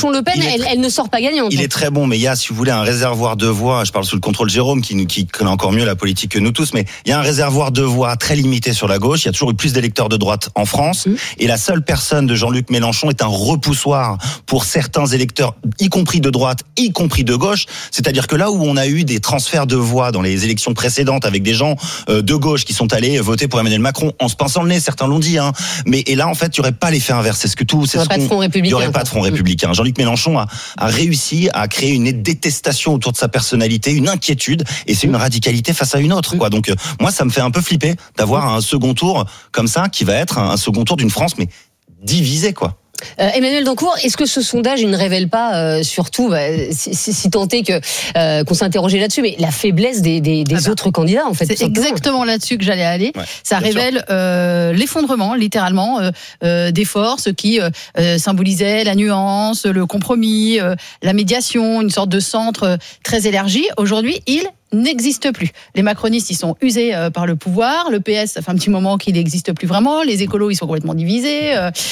Mélenchon-Le Pen, elle ne sort pas gagnante. Il est très bon, mais il y a, si vous voulez, un réservoir de voix. Je parle sous le contrôle de Jérôme, qui connaît encore mieux la politique que nous tous, mais il y a un réservoir de voix très limité sur la gauche. Il y a toujours eu plus d'électeurs de droite en France. Et la seule personne de Jean-Luc Mélenchon est un repoussoir pour certains électeurs, y compris de droite, y compris de gauche. C'est-à-dire que là où on a eu des transferts de voix dans les élections précédentes avec des gens de gauche qui sont allés voter pour Emmanuel Macron en se pinçant le nez, certains l'ont dit, et là en fait il n'y aurait pas l'effet inverse. C'est ce que tout, c'est ce qu'on, il n'y aurait pas de front républicain. Jean-Luc Mélenchon a réussi à créer une détestation autour de sa personnalité, une inquiétude, et c'est une radicalité face à une autre, quoi. Donc moi ça me fait un peu flipper d'avoir un second tour comme ça qui va être un second tour d'une France mais divisée, quoi. Emmanuel Dancourt, est-ce que ce sondage ne révèle pas surtout, si tant est que qu'on s'interrogeait là-dessus, mais la faiblesse des autres candidats en fait? C'est exactement là-dessus que j'allais aller. Ouais, ça révèle l'effondrement, littéralement, des forces qui symbolisaient la nuance, le compromis, la médiation, une sorte de centre très élargi. Aujourd'hui, il n'existe plus. Les macronistes, ils sont usés par le pouvoir. Le PS, ça fait un petit moment qu'il n'existe plus vraiment. Les écolos, ils sont complètement divisés.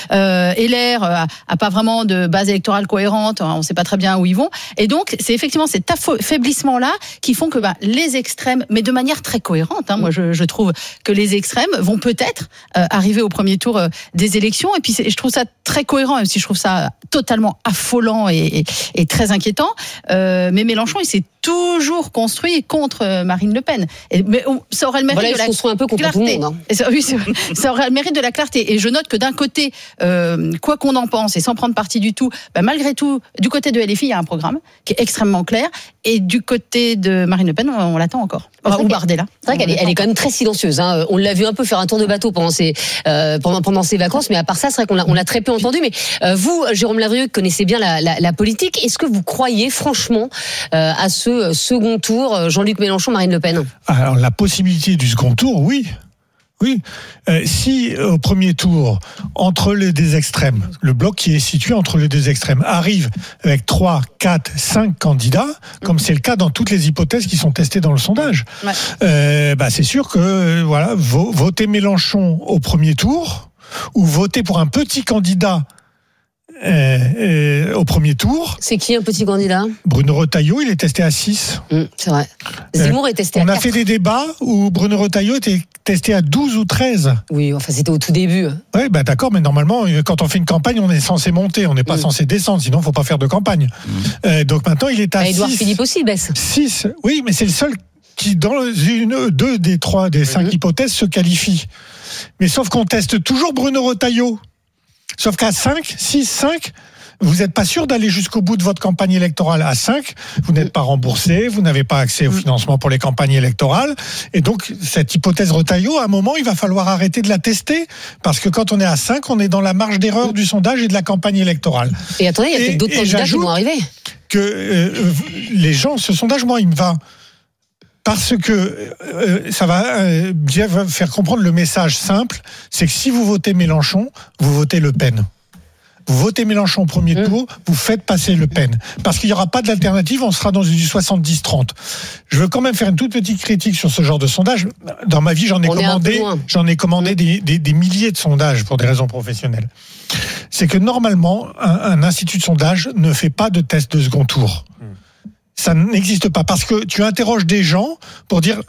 LR a pas vraiment de base électorale cohérente. On ne sait pas très bien où ils vont. Et donc, c'est effectivement cet affaiblissement-là qui font que les extrêmes, mais de manière très cohérente, moi je trouve que les extrêmes vont peut-être arriver au premier tour des élections. Et puis, je trouve ça très cohérent, même si je trouve ça totalement affolant et très inquiétant. Mais Mélenchon, il s'est toujours construit contre Marine Le Pen. Mais ça aurait le mérite de la clarté. Un peu contre tout le monde, ça aurait le mérite de la clarté. Et je note que d'un côté, quoi qu'on en pense, et sans prendre parti du tout, malgré tout, du côté de LFI, il y a un programme qui est extrêmement clair. Et du côté de Marine Le Pen, on l'attend encore. Ou Bardella. C'est vrai qu'elle est quand même très silencieuse. On l'a vu un peu faire un tour de bateau pendant ses vacances, mais à part ça, c'est vrai qu'on l'a très peu entendu. Mais vous, Jérôme Lavrieux, connaissez bien la politique. Est-ce que vous croyez franchement à ce second tour, Jean-Luc Mélenchon, Marine Le Pen? Alors la possibilité du second tour, oui. Si au premier tour, entre les deux extrêmes, le bloc qui est situé entre les deux extrêmes arrive avec 3, 4, 5 candidats, comme c'est le cas dans toutes les hypothèses qui sont testées dans le sondage, c'est sûr que voter Mélenchon au premier tour ou voter pour un petit candidat au premier tour. C'est qui un petit candidat? Bruno Retailleau, il est testé à 6. C'est vrai. Zemmour est testé à 4. On a fait des débats où Bruno Retailleau était testé à 12 ou 13. Oui, enfin c'était au tout début. Oui, d'accord, mais normalement, quand on fait une campagne, on est censé monter, on n'est pas censé descendre, sinon il ne faut pas faire de campagne. Donc maintenant, il est à 6. Édouard Philippe aussi baisse. 6, oui, mais c'est le seul qui, dans deux des 3, des 5 hypothèses, se qualifie. Mais sauf qu'on teste toujours Bruno Retailleau. Sauf qu'à 5, 6, 5, vous n'êtes pas sûr d'aller jusqu'au bout de votre campagne électorale. À 5, vous n'êtes pas remboursé, vous n'avez pas accès au financement pour les campagnes électorales. Et donc, cette hypothèse Retailleau, à un moment, il va falloir arrêter de la tester. Parce que quand on est à 5, on est dans la marge d'erreur du sondage et de la campagne électorale. Et attendez, il y a peut-être d'autres candidats qui vont arriver. Que les gens, ce sondage, moi, il me va... Parce que ça va bien faire comprendre le message simple, c'est que si vous votez Mélenchon, vous votez Le Pen. Vous votez Mélenchon au premier tour, vous faites passer Le Pen. Parce qu'il n'y aura pas d'alternative, on sera dans du 70-30. Je veux quand même faire une toute petite critique sur ce genre de sondage. Dans ma vie, j'en ai commandé des milliers de sondages pour des raisons professionnelles. C'est que normalement, un institut de sondage ne fait pas de test de second tour. Ça n'existe pas, parce que tu interroges des gens pour dire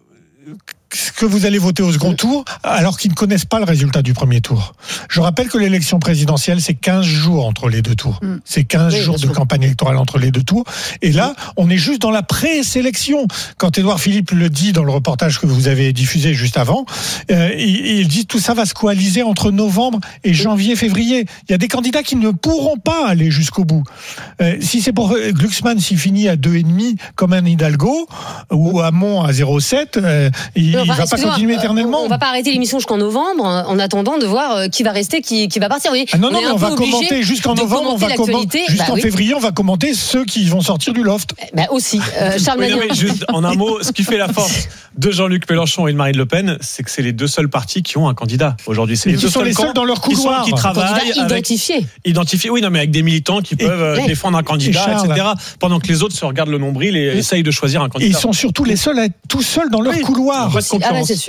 que vous allez voter au second tour alors qu'ils ne connaissent pas le résultat du premier tour. Je rappelle que l'élection présidentielle, c'est 15 jours entre les deux tours. C'est 15 jours de campagne électorale entre les deux tours. Et là, on est juste dans la présélection. Quand Édouard Philippe le dit dans le reportage que vous avez diffusé juste avant, il dit tout ça va se coaliser entre novembre et janvier, février. Il y a des candidats qui ne pourront pas aller jusqu'au bout. Si c'est pour Glucksmann, s'il finit à 2,5 comme un Hidalgo, ou Hamon à 0,7, il ne va pas continuer éternellement. On ne va pas arrêter l'émission jusqu'en novembre en attendant de voir qui va rester, qui va partir. Oui, non, on va commenter jusqu'en novembre, on va commenter jusqu'en février, on va commenter ceux qui vont sortir du loft. Aussi. Charles Magnin. Juste en un mot, ce qui fait la force de Jean-Luc Mélenchon et de Marine Le Pen, c'est que c'est les deux seuls partis qui ont un candidat aujourd'hui. C'est ils sont les seuls dans leur couloir. Qui travaillent identifiés. Oui, non, mais avec des militants qui peuvent défendre un candidat, etc. Pendant que les autres se regardent le nombril et essayent de choisir un candidat. Ils sont surtout les seuls à être tout seuls dans leur couloir. C'est sûr. Oui.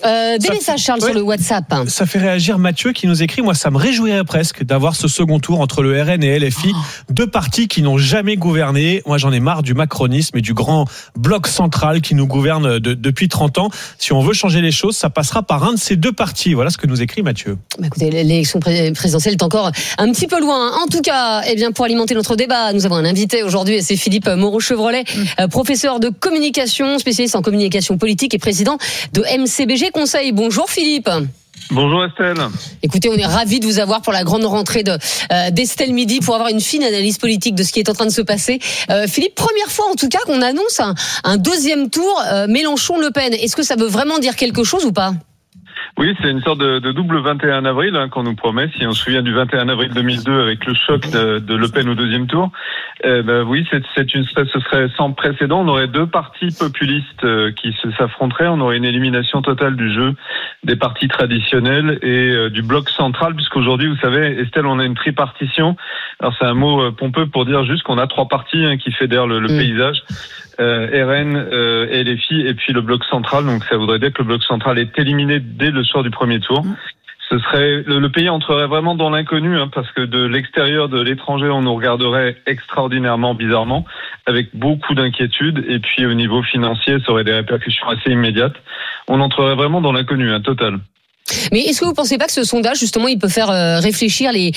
Des messages, Charles, sur le WhatsApp. Ça fait réagir Mathieu qui nous écrit: moi, ça me réjouirait presque d'avoir ce second tour entre le RN et LFI, deux partis qui n'ont jamais gouverné. Moi, j'en ai marre du macronisme et du grand bloc central qui nous gouverne depuis 30 ans. Si on veut changer les choses, ça passera par un de ces deux partis. Voilà ce que nous écrit Mathieu. Écoutez, l'élection présidentielle est encore un petit peu loin. En tout cas, pour alimenter notre débat, nous avons un invité aujourd'hui, et c'est Philippe Moreau-Chevrolet, professeur de communication, spécialiste en communication politique et président de MCBG Conseil. Bonjour Philippe. Bonjour Estelle. Écoutez, on est ravis de vous avoir pour la grande rentrée d'Estelle Midi pour avoir une fine analyse politique de ce qui est en train de se passer. Philippe, première fois en tout cas qu'on annonce un deuxième tour Mélenchon-Le Pen. Est-ce que ça veut vraiment dire quelque chose ou pas ? Oui, c'est une sorte de double 21 avril qu'on nous promet. Si on se souvient du 21 avril 2002 avec le choc de Le Pen au deuxième tour, oui, ce serait sans précédent. On aurait deux partis populistes qui s'affronteraient. On aurait une élimination totale du jeu des partis traditionnels et du bloc central, puisqu'aujourd'hui, vous savez, Estelle, on a une tripartition. Alors c'est un mot pompeux pour dire juste qu'on a trois partis qui fédèrent le paysage. RN, LFI et puis le bloc central. Donc ça voudrait dire que le bloc central est éliminé dès le soir du premier tour. Ce serait le pays entrerait vraiment dans l'inconnu, parce que de l'extérieur, de l'étranger, on nous regarderait extraordinairement bizarrement, avec beaucoup d'inquiétudes. Et puis au niveau financier, ça aurait des répercussions assez immédiates. On entrerait vraiment dans l'inconnu, total. Mais est-ce que vous ne pensez pas que ce sondage, justement, il peut faire réfléchir les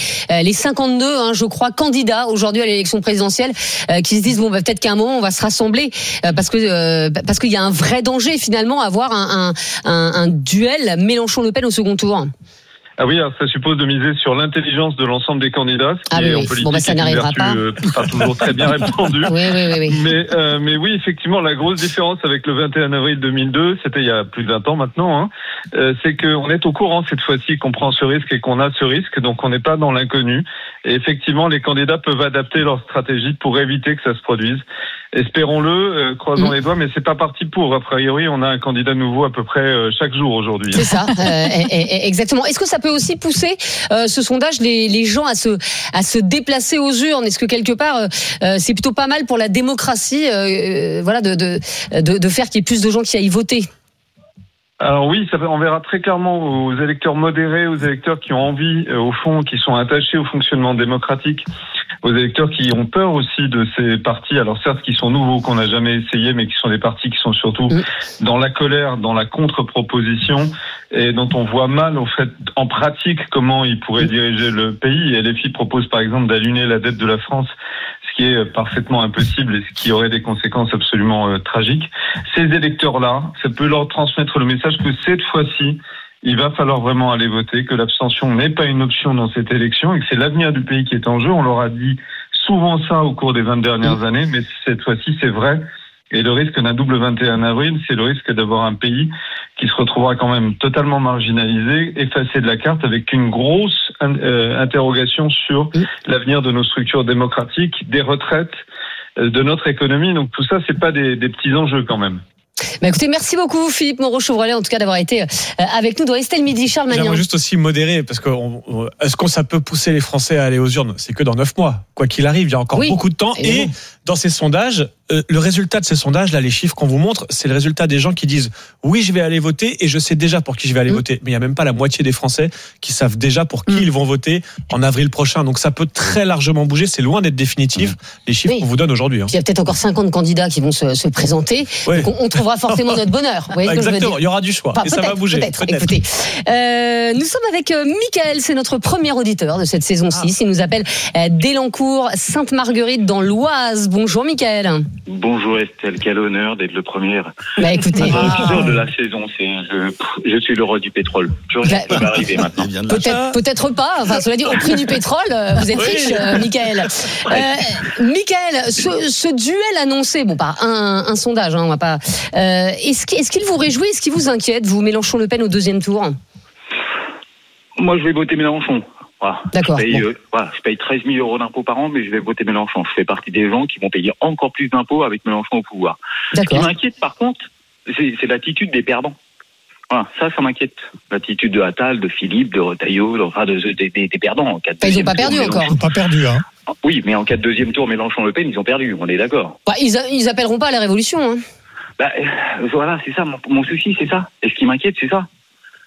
52, je crois, candidats aujourd'hui à l'élection présidentielle, qui se disent peut-être qu'à un moment on va se rassembler parce qu'il y a un vrai danger finalement à avoir un duel Mélenchon-Le Pen au second tour. Ah oui, alors ça suppose de miser sur l'intelligence de l'ensemble des candidats, ce qui est en politique ça n'arrivera pas. Pas toujours très bien répandu. Oui. Mais oui, effectivement, la grosse différence avec le 21 avril 2002, c'était il y a plus de 20 ans maintenant, c'est qu'on est au courant cette fois-ci qu'on prend ce risque et qu'on a ce risque, donc on n'est pas dans l'inconnu. Et effectivement, les candidats peuvent adapter leur stratégie pour éviter que ça se produise. Espérons-le, croisons les doigts, mais c'est pas parti pour. A priori, on a un candidat nouveau à peu près chaque jour aujourd'hui. C'est ça, exactement. Est-ce que ça peut aussi pousser ce sondage les gens à se déplacer aux urnes ? Est-ce que quelque part c'est plutôt pas mal pour la démocratie, de faire qu'il y ait plus de gens qui aillent voter ? Alors oui, on verra très clairement aux électeurs modérés, aux électeurs qui ont envie, au fond, qui sont attachés au fonctionnement démocratique, aux électeurs qui ont peur aussi de ces partis, alors certes qui sont nouveaux, qu'on n'a jamais essayé, mais qui sont des partis qui sont surtout dans la colère, dans la contre-proposition, et dont on voit mal, en fait, en pratique, comment ils pourraient diriger le pays. Et LFI propose par exemple d'allumer la dette de la France, ce qui est parfaitement impossible et ce qui aurait des conséquences absolument tragiques. Ces électeurs-là, ça peut leur transmettre le message que cette fois-ci, il va falloir vraiment aller voter, que l'abstention n'est pas une option dans cette élection et que c'est l'avenir du pays qui est en jeu. On leur a dit souvent ça au cours des 20 dernières années, mais cette fois-ci, c'est vrai. Et le risque d'un double 21 avril, c'est le risque d'avoir un pays qui se retrouvera quand même totalement marginalisé, effacé de la carte, avec une grosse interrogation sur l'avenir de nos structures démocratiques, des retraites, de notre économie. Donc tout ça, c'est pas des petits enjeux quand même. Écoutez, merci beaucoup Philippe Moreau-Chevrolet en tout cas d'avoir été avec nous dans Estelle Midi. Charles Magnan. J'aimerais juste aussi modérer parce que est-ce que ça peut pousser les Français à aller aux urnes ? C'est que dans 9 mois. Quoi qu'il arrive, il y a encore beaucoup de temps. Et dans ces sondages, le résultat de ces sondages, là, les chiffres qu'on vous montre, c'est le résultat des gens qui disent oui, je vais aller voter et je sais déjà pour qui je vais aller voter. Mais il n'y a même pas la moitié des Français qui savent déjà pour qui ils vont voter en avril prochain. Donc ça peut très largement bouger. C'est loin d'être définitif, les chiffres qu'on vous donne aujourd'hui. Il y a peut-être encore 50 candidats qui vont se présenter. Donc on trouvera forcément notre bonheur. Vous voyez ce que je veux dire ? Il y aura du choix et ça va bouger. Peut-être. Écoutez, nous sommes avec Mickaël, c'est notre premier auditeur de cette saison 6. Il nous appelle d'Elancourt, Sainte-Marguerite dans l'Oise. Bonjour Mickaël. Bonjour Estelle, quel honneur d'être le premier écoutez, auditeur de la saison. Je suis le roi du pétrole. Je peux arriver maintenant. Peut-être pas. Enfin, cela dit, au prix du pétrole, vous êtes riche, Mickaël. Mickaël, ce duel annoncé, pas un sondage, on va pas. Est-ce qu'il vous réjouit, est-ce qu'il vous inquiète, vous, Mélenchon-Le Pen au deuxième tour ? Moi, je vais voter Mélenchon. Voilà. D'accord. Je paye 13 000 euros d'impôts par an, mais je vais voter Mélenchon. Je fais partie des gens qui vont payer encore plus d'impôts avec Mélenchon au pouvoir. D'accord. Ce qui m'inquiète, par contre, c'est l'attitude des perdants. Voilà, ça m'inquiète. L'attitude de Attal, de Philippe, de Retailleau, des perdants. Ils n'ont pas perdu encore. Ils n'ont pas perdu, hein. Oui, mais en cas de deuxième tour, Mélenchon-Le Pen, ils ont perdu, on est d'accord. Ils appelleront pas à la révolution, hein. Voilà, c'est ça, mon souci, c'est ça. Et ce qui m'inquiète, c'est ça.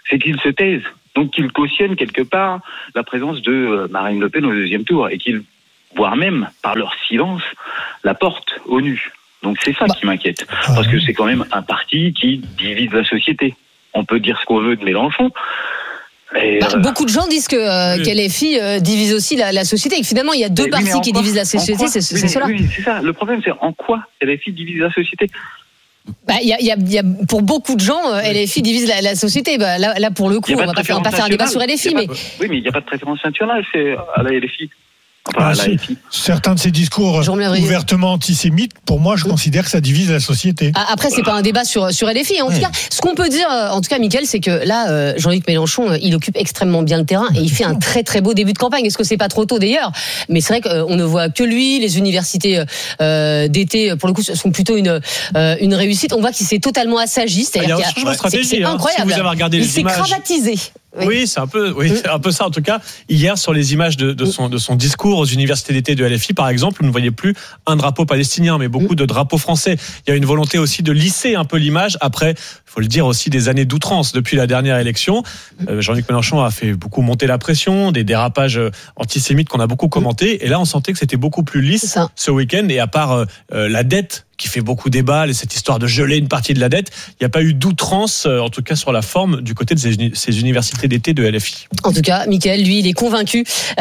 c'est qu'ils se taisent. Donc qu'ils cautionnent quelque part la présence de Marine Le Pen au deuxième tour et qu'ils, voire même par leur silence, la portent au nu. Donc c'est ça qui m'inquiète. Parce que c'est quand même un parti qui divise la société. On peut dire ce qu'on veut de Mélenchon. Et beaucoup de gens disent que LFI divise aussi la société et que finalement il y a deux partis qui divisent la société, c'est cela. Oui, c'est ça. Le problème, c'est en quoi LFI divise la société. Il y a pour beaucoup de gens, LFI divise la société. Là, pour le coup, on va pas faire un débat sur LFI, mais oui, mais il n'y a pas de préférence nationale, c'est à la LFI. Certains de ces discours ouvertement antisémites, pour moi, je considère que ça divise la société. Après, c'est pas un débat sur LFI. En tout cas, ce qu'on peut dire, en tout cas, Mickaël, c'est que là, Jean-Luc Mélenchon, il occupe extrêmement bien le terrain et il fait un très très beau début de campagne. Est-ce que c'est pas trop tôt d'ailleurs ? Mais c'est vrai qu'on ne voit que lui. Les universités d'été, pour le coup, sont plutôt une réussite. On voit qu'il s'est totalement assagi. Il y a un changement de stratégie. C'est incroyable. Si vous avez regardé les images, il s'est cravatisé. Oui, c'est un peu ça en tout cas. Hier, sur les images de son discours aux universités d'été de LFI, par exemple, vous ne voyez plus un drapeau palestinien, mais beaucoup de drapeaux français. Il y a une volonté aussi de lisser un peu l'image. Après, il faut le dire aussi, des années d'outrance depuis la dernière élection. Jean-Luc Mélenchon a fait beaucoup monter la pression, des dérapages antisémites qu'on a beaucoup commentés. Et là, on sentait que c'était beaucoup plus lisse ce week-end. Et à part la dette qui fait beaucoup débat, cette histoire de geler une partie de la dette, il n'y a pas eu d'outrance, en tout cas sur la forme, du côté de ces universités d'été de LFI. En tout cas, Mickaël, lui, il est convaincu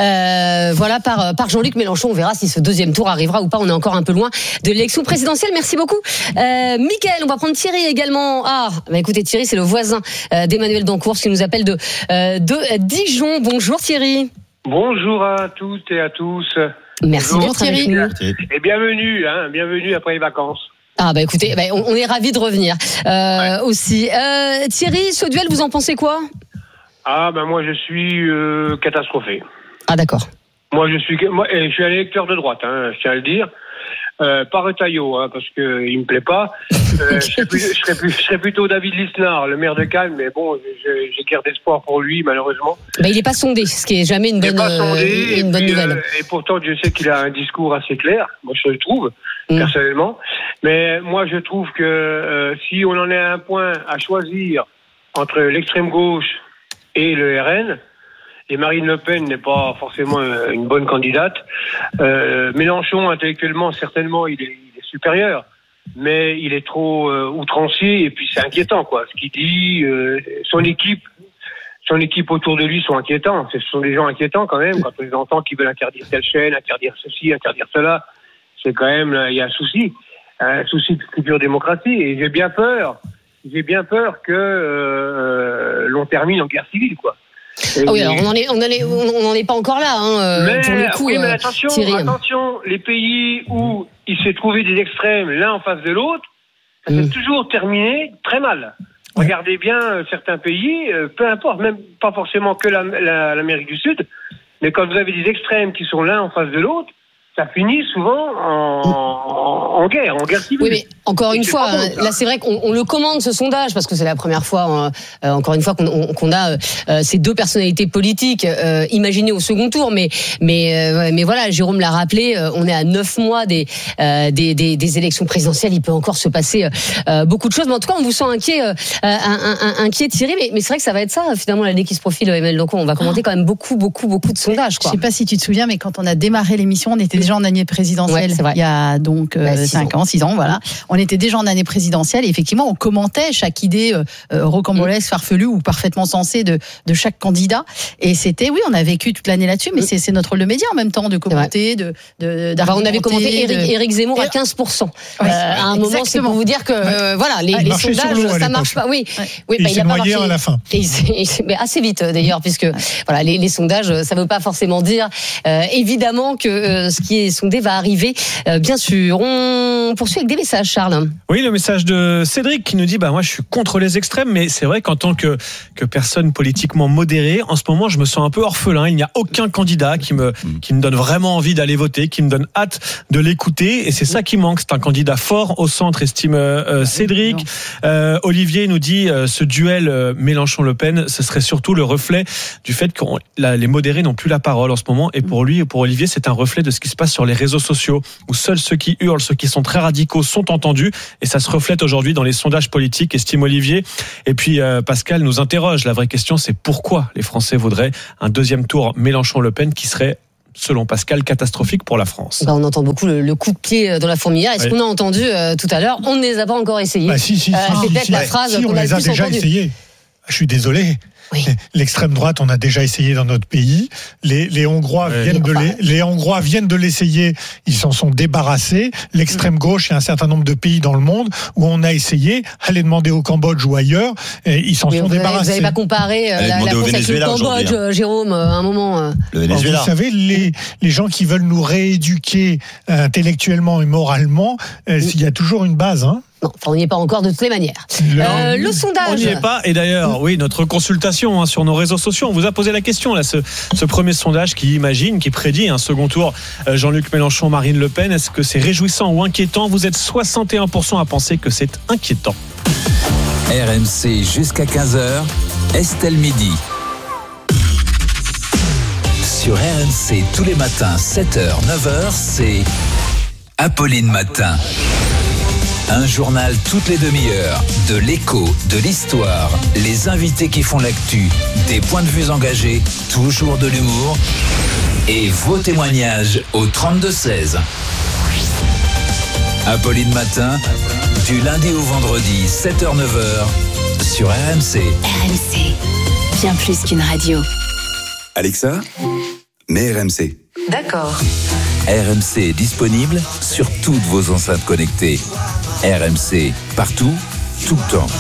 par Jean-Luc Mélenchon. On verra si ce deuxième tour arrivera ou pas. On est encore un peu loin de l'élection présidentielle. Merci beaucoup. Mickaël, on va prendre Thierry également. Écoutez, Thierry, c'est le voisin d'Emmanuel Dancourt qui nous appelle de Dijon. Bonjour Thierry. Bonjour à toutes et à tous. Merci d'être avec nous. Et bienvenue après les vacances. Écoutez, on est ravis de revenir aussi. Thierry, ce duel, vous en pensez quoi ? Moi je suis catastrophé. D'accord. Moi je suis un électeur de droite, je tiens à le dire. Pas Retailleau, parce que il me plaît pas. Je serais plutôt David Lisnard, le maire de Cannes, mais bon, j'ai guère d'espoir pour lui, malheureusement. Il est pas sondé, ce qui est jamais une bonne nouvelle. Et pourtant, je sais qu'il a un discours assez clair. Moi, je le trouve personnellement. Mais moi, je trouve que si on en est à un point à choisir entre l'extrême gauche et le RN. Et Marine Le Pen n'est pas forcément une bonne candidate. Mélenchon, intellectuellement, certainement, il est supérieur, mais il est trop outrancier et puis c'est inquiétant, quoi. Ce qu'il dit, son équipe autour de lui sont inquiétants. Ce sont des gens inquiétants quand même. Quand on les entend qui veulent interdire telle chaîne, interdire ceci, interdire cela, c'est quand même il y a un souci de future démocratie. Et j'ai bien peur que l'on termine en guerre civile, quoi. Alors on n'en est pas encore là, pour le coup. Mais attention, les pays où il s'est trouvé des extrêmes l'un en face de l'autre, ça s'est toujours terminé très mal. Regardez bien certains pays, peu importe, même pas forcément que l'Amérique du Sud, mais quand vous avez des extrêmes qui sont l'un en face de l'autre, ça finit souvent en guerre civile. Oui, mais encore une fois, là c'est vrai qu'on le commande ce sondage parce que c'est la première fois, encore une fois, qu'on a ces deux personnalités politiques imaginées au second tour. Mais voilà, Jérôme l'a rappelé, on est à 9 mois des élections présidentielles. Il peut encore se passer beaucoup de choses. Mais en tout cas, on vous sent inquiet Thierry. Mais c'est vrai que ça va être ça finalement l'année qui se profile. Emmanuel Dancourt, on va commenter quand même beaucoup de sondages. Je sais pas si tu te souviens, mais quand on a démarré l'émission, on était déjà en année présidentielle, il y a donc 6 ans, voilà. On était déjà en année présidentielle et effectivement, on commentait chaque idée rocambolesque, farfelue ou parfaitement sensée de chaque candidat. Et c'était, on a vécu toute l'année là-dessus, mais c'est notre rôle de média en même temps, de commenter, on avait commenté Éric Zemmour à 15%. À un moment, c'est pour vous dire que les sondages, ça marche pas. Oui, il s'est noyé à la fin. Mais assez vite d'ailleurs, puisque les sondages, ça veut pas forcément dire évidemment que ce qui est sondé va arriver, bien sûr. On poursuit avec des messages, Charles. Oui, le message de Cédric qui nous dit moi je suis contre les extrêmes, mais c'est vrai qu'en tant que personne politiquement modérée, en ce moment je me sens un peu orphelin. Il n'y a aucun candidat qui me donne vraiment envie d'aller voter, qui me donne hâte de l'écouter, et c'est ça qui manque. C'est un candidat fort au centre, estime Cédric. Olivier nous dit ce duel Mélenchon-Le Pen, ce serait surtout le reflet du fait que les modérés n'ont plus la parole en ce moment, et pour lui et pour Olivier, c'est un reflet de ce qui se passe sur les réseaux sociaux, où seuls ceux qui hurlent, ceux qui sont très très radicaux sont entendus et ça se reflète aujourd'hui dans les sondages politiques, estime Olivier. Et puis Pascal nous interroge. La vraie question, c'est pourquoi les Français voudraient un deuxième tour Mélenchon-Le Pen qui serait, selon Pascal, catastrophique pour la France. On entend beaucoup le coup de pied dans la fourmilière. Est-ce qu'on a entendu tout à l'heure? On ne les a pas encore essayés. C'est peut-être la phrase qu'on on les a déjà essayés. Je suis désolé. Oui. L'extrême droite, on a déjà essayé dans notre pays. Les Hongrois viennent de l'essayer. Ils s'en sont débarrassés. L'extrême gauche, il y a un certain nombre de pays dans le monde où on a essayé. Allez demander au Cambodge ou ailleurs. Ils s'en sont débarrassés. Vous n'avez pas comparé la France avec le Cambodge, Jérôme, à un moment. Le Venezuela. Vous savez, les gens qui veulent nous rééduquer intellectuellement et moralement, il y a toujours une base, hein. Non, on n'y est pas encore de toutes les manières. Le sondage. On n'y est pas. Et d'ailleurs, oui, notre consultation sur nos réseaux sociaux, on vous a posé la question, là, ce premier sondage qui prédit un second tour Jean-Luc Mélenchon, Marine Le Pen. Est-ce que c'est réjouissant ou inquiétant? Vous êtes 61% à penser que c'est inquiétant. RMC jusqu'à 15h, Estelle Midi. Sur RMC tous les matins, 7h, 9h, c'est Apolline Matin. Un journal toutes les demi-heures, de l'écho, de l'histoire, les invités qui font l'actu, des points de vue engagés, toujours de l'humour et vos témoignages au 32-16. Apolline Matin, du lundi au vendredi, 7h-9h, sur RMC. RMC, bien plus qu'une radio. Alexa, mets RMC. D'accord. RMC est disponible sur toutes vos enceintes connectées. RMC, partout, tout le temps.